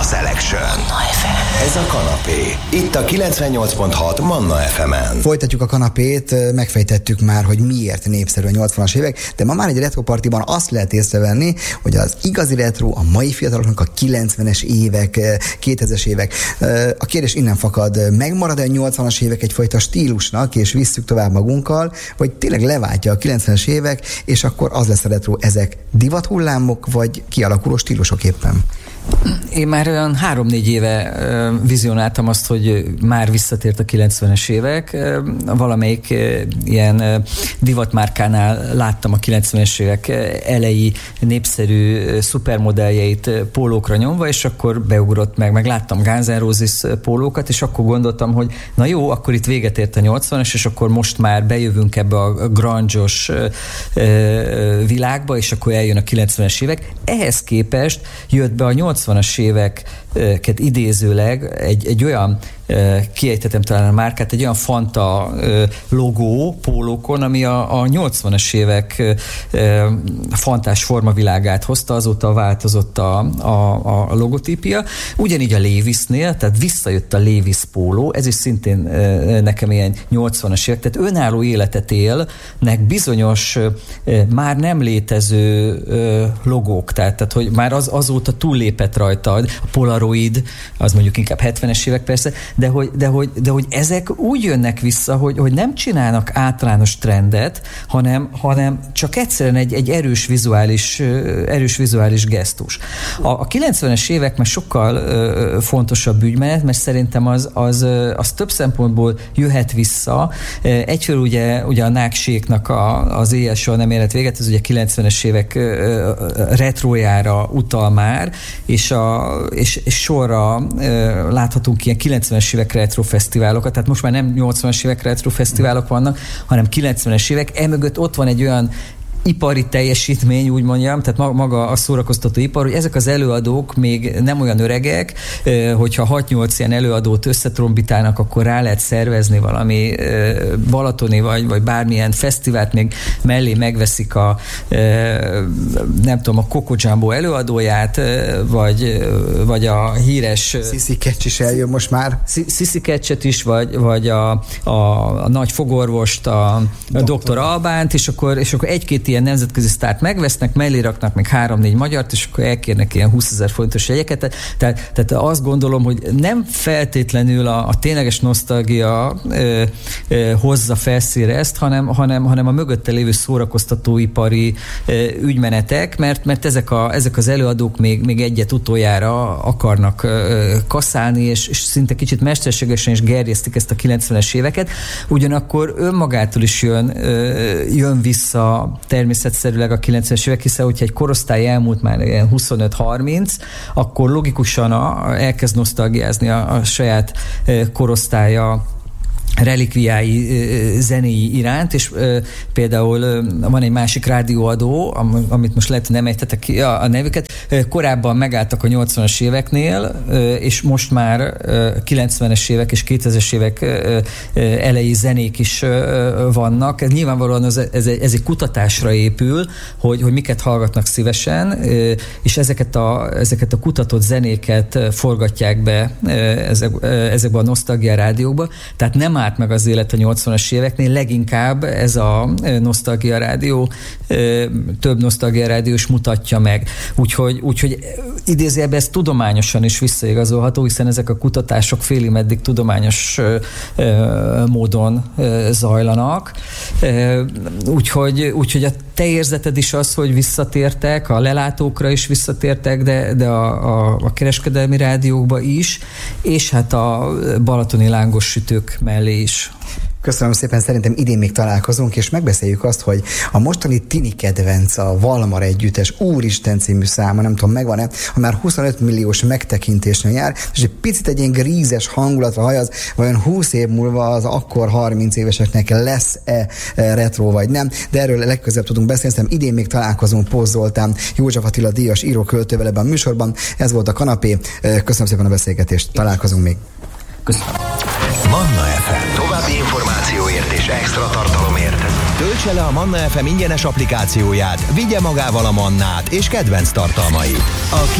Selection. Ez a kanapé. Itt a 98.6 Manna FM-en. Folytatjuk a kanapét, megfejtettük már, hogy miért népszerű a 80-as évek, de ma már egy retropartiban azt lehet észrevenni, hogy az igazi retro a mai fiataloknak a 90-es évek, 2000-es évek. A kérdés innen fakad, megmarad-e a 80-as évek egyfajta stílusnak, és visszük tovább magunkkal, vagy tényleg leváltja a 90-es évek, és akkor az lesz a retro, ezek divathullámok, vagy kialakuló stílusok éppen? Én már olyan 3-4 éve vizionáltam azt, hogy már visszatért a 90-es évek. Valamelyik ilyen divatmárkánál láttam a 90-es évek elejé népszerű szupermodelljeit pólókra nyomva, és akkor beugrott meg láttam Guns N' Roses pólókat, és akkor gondoltam, hogy na jó, akkor itt véget ért a 80-as, és akkor most már bejövünk ebbe a grunge-os világba, és akkor eljön a 90-es évek. Ehhez képest jött be a 80-as éveket idézőleg egy olyan, kiejtetem talán a márkát, egy olyan Fanta logó pólókon, ami a 80-as évek fantás formavilágát hozta, azóta változott a logotípia. Ugyanígy a Levi'snél, tehát visszajött a Levi's póló, ez is szintén nekem ilyen 80-as évek, tehát önálló életet élnek bizonyos már nem létező logók, tehát hogy már azóta túllépett rajta. A Polaroid, az mondjuk inkább 70-es évek persze, de hogy ezek úgy jönnek vissza, hogy nem csinálnak általános trendet, hanem csak egyszerűen egy erős vizuális gesztus. A 90-es évek már sokkal fontosabb ügymenet, mert szerintem az több szempontból jöhet vissza. Egyfelől ugye a Nákséknak az éjjel soha nem érhet véget, ez ugye 90-es évek retrojára utal már, és sorra láthatunk ilyen 90-es évek retrofesztiválokat, tehát most már nem 80-as évek retrofesztiválok vannak, hanem 90-es évek. Emögött ott van egy olyan ipari teljesítmény, úgy mondjam, tehát maga a szórakoztató ipar, hogy ezek az előadók még nem olyan öregek, hogyha 6-8 ilyen előadót összetrombitálnak, akkor rá lehet szervezni valami balatoni vagy bármilyen fesztivált, még mellé megveszik nem tudom, a Coco Jumbo előadóját, vagy a híres Sissy Catch is eljön most már. Sissy Catchet is, vagy a nagy fogorvost, a Dr. Albánt, és akkor egy-két ilyen nemzetközi sztárt megvesznek, mellé raknak még 3-4 magyart, és akkor elkérnek ilyen 20 000 forintos jegyeket. Tehát azt gondolom, hogy nem feltétlenül a tényleges nosztalgia hozza felszínre ezt, hanem a mögötte lévő szórakoztatóipari ügymenetek, mert ezek az előadók még egyet utoljára akarnak kaszálni, és szinte kicsit mesterségesen is gerjesztik ezt a 90-es éveket. Ugyanakkor önmagától is jön vissza természetszerűleg a 90-es évek, hiszen hogyha egy korosztály elmúlt már ilyen 25-30, akkor logikusan elkezd nosztalgiázni a saját korosztálya relikviái, zenéi iránt, és például van egy másik rádióadó, amit most lehet, nem ejtetek ki a nevüket, korábban megálltak a 80-as éveknél, és most már 90-es évek és 2000-es évek elejé zenék is vannak. Ez nyilvánvalóan ez egy kutatásra épül, hogy miket hallgatnak szívesen, és ezeket a kutatott zenéket forgatják be ezekbe a nosztalgia rádiókba, tehát nem állt meg az élet a 80-as éveknél, leginkább ez a nosztalgia rádió, több nosztalgia rádió is mutatja meg. Úgyhogy idézőjelben ez tudományosan is visszaigazolható, hiszen ezek a kutatások félig meddig tudományos módon zajlanak. Úgyhogy a te érzeted is az, hogy visszatértek, a lelátókra is visszatértek, de a kereskedelmi rádiókba is, és hát a balatoni lángos sütők mellé is. Köszönöm szépen, szerintem idén még találkozunk, és megbeszéljük azt, hogy a mostani tini kedvenc, a Valmar együttes Úristen című száma, nem tudom, megvan-e, ha már 25 milliós megtekintésnél jár, és egy picit egy ilyen grízes hangulatra hajaz, vajon 20 év múlva az akkor 30 éveseknek lesz-e retro vagy nem, de erről legközelebb tudunk beszélni, szerintem idén még találkozunk Póz Zoltán, József Attila díjas író-költővel ebben a műsorban. Ez volt a kanapé. Köszönöm szépen a beszélgetést, találkozunk még. Köszönöm. Manna FM. További információért és extra tartalomért töltse le a Manna FM ingyenes applikációját, vigye magával a mannát és kedvenc tartalmait.